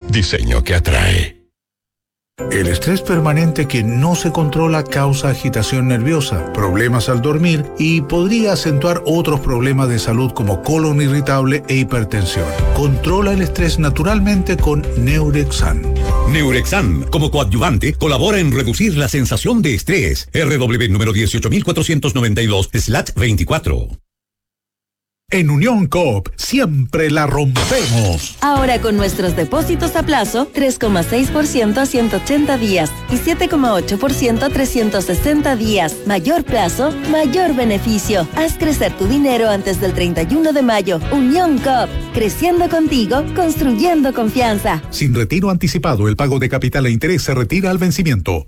Diseño que atrae. El estrés permanente que no se controla causa agitación nerviosa, problemas al dormir y podría acentuar otros problemas de salud como colon irritable e hipertensión. Controla el estrés naturalmente con Neurexan. Neurexan, como coadyuvante, colabora en reducir la sensación de estrés. RW número 18492/24. En Unión Coop siempre la rompemos. Ahora con nuestros depósitos a plazo, 3,6% a 180 días y 7,8% a 360 días. Mayor plazo, mayor beneficio. Haz crecer tu dinero antes del 31 de mayo. Unión Coop, creciendo contigo, construyendo confianza. Sin retiro anticipado, el pago de capital e interés se retira al vencimiento.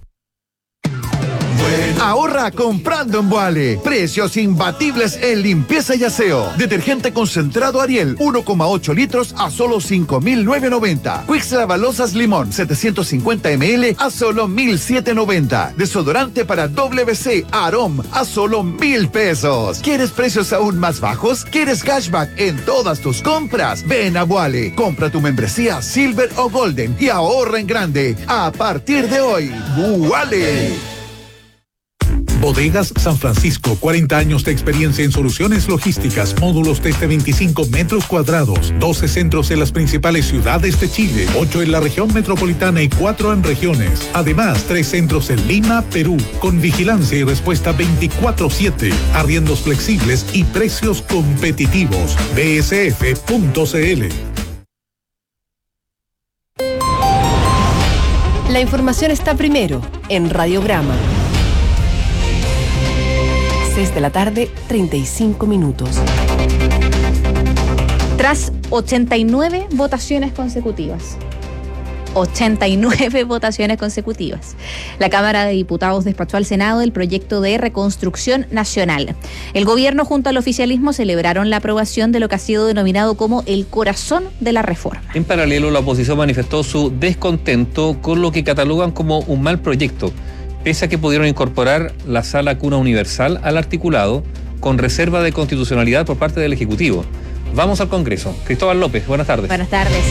Ahorra comprando en Boale. Precios imbatibles en limpieza y aseo. Detergente concentrado Ariel, 1,8 litros a solo 5.990. Quix Lavalosas Limón, 750 ml a solo 1.790. Desodorante para WC Arom a solo 1.000 pesos. ¿Quieres precios aún más bajos? ¿Quieres cashback en todas tus compras? Ven a Boale. Compra tu membresía Silver o Golden y ahorra en grande. A partir de hoy, Boale. Bodegas San Francisco, 40 años de experiencia en soluciones logísticas, módulos desde 25 metros cuadrados, 12 centros en las principales ciudades de Chile, 8 en la región metropolitana y 4 en regiones. Además, 3 centros en Lima, Perú, con vigilancia y respuesta 24/7, arriendos flexibles y precios competitivos. bsf.cl. La información está primero en Radiograma. 6 de la tarde, 35 minutos. Tras 89 votaciones consecutivas. 89 votaciones consecutivas. La Cámara de Diputados despachó al Senado el proyecto de reconstrucción nacional. El gobierno junto al oficialismo celebraron la aprobación de lo que ha sido denominado como el corazón de la reforma. En paralelo, la oposición manifestó su descontento con lo que catalogan como un mal proyecto, pese a que pudieron incorporar la sala cuna universal al articulado con reserva de constitucionalidad por parte del Ejecutivo. Vamos al Congreso. Cristóbal López, buenas tardes. Buenas tardes.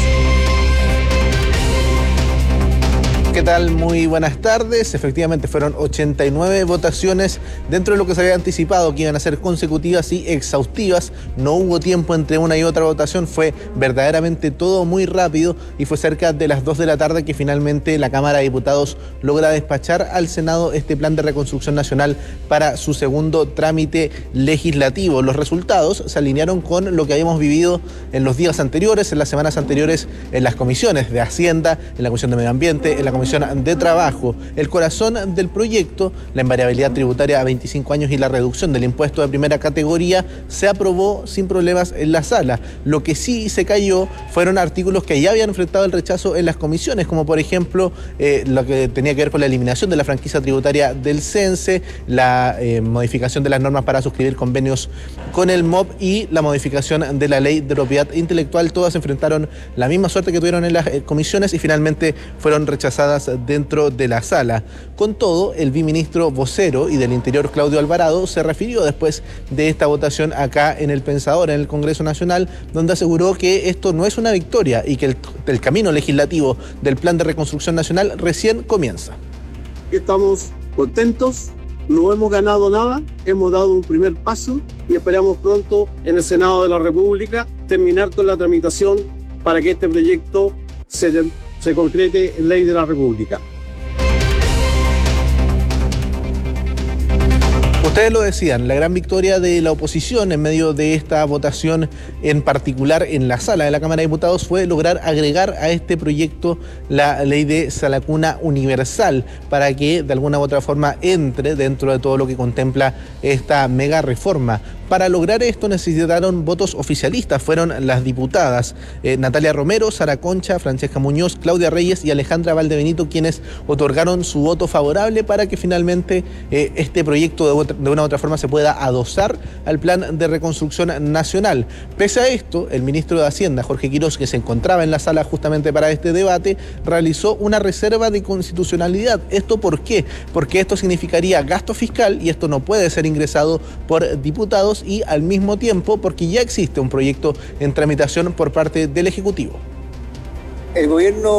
¿Qué tal? Muy buenas tardes. Efectivamente fueron 89 votaciones dentro de lo que se había anticipado que iban a ser consecutivas y exhaustivas. No hubo tiempo entre una y otra votación, fue verdaderamente todo muy rápido y fue cerca de las 2 de la tarde que finalmente la Cámara de Diputados logra despachar al Senado este plan de reconstrucción nacional para su segundo trámite legislativo. Los resultados se alinearon con lo que habíamos vivido en los días anteriores, en las semanas anteriores, en las comisiones de Hacienda, en la Comisión de Medio Ambiente, en la Comisión de Trabajo. El corazón del proyecto, la invariabilidad tributaria a 25 años y la reducción del impuesto de primera categoría, se aprobó sin problemas en la sala. Lo que sí se cayó fueron artículos que ya habían enfrentado el rechazo en las comisiones, como por ejemplo lo que tenía que ver con la eliminación de la franquicia tributaria del CENSE, la modificación de las normas para suscribir convenios con el MOP y la modificación de la ley de propiedad intelectual. Todas enfrentaron la misma suerte que tuvieron en las comisiones y finalmente fueron rechazadas dentro de la sala. Con todo, el viceministro vocero y del Interior, Claudio Alvarado, se refirió después de esta votación acá en El Pensador, en el Congreso Nacional, donde aseguró que esto no es una victoria y que el camino legislativo del Plan de Reconstrucción Nacional recién comienza. Estamos contentos, no hemos ganado nada, hemos dado un primer paso y esperamos pronto en el Senado de la República terminar con la tramitación para que este proyecto se concrete en ley de la República. Ustedes lo decían, la gran victoria de la oposición en medio de esta votación, en particular en la sala de la Cámara de Diputados, fue lograr agregar a este proyecto la ley de sala cuna universal para que de alguna u otra forma entre dentro de todo lo que contempla esta mega reforma. Para lograr esto necesitaron votos oficialistas, fueron las diputadas Natalia Romero, Sara Concha, Francesca Muñoz, Claudia Reyes y Alejandra Valdebenito, quienes otorgaron su voto favorable para que finalmente este proyecto de una u otra forma se pueda adosar al plan de reconstrucción nacional. Pese a esto, el ministro de Hacienda, Jorge Quirós, que se encontraba en la sala justamente para este debate, realizó una reserva de constitucionalidad. ¿Esto por qué? Porque esto significaría gasto fiscal y esto no puede ser ingresado por diputados y al mismo tiempo porque ya existe un proyecto en tramitación por parte del Ejecutivo. El gobierno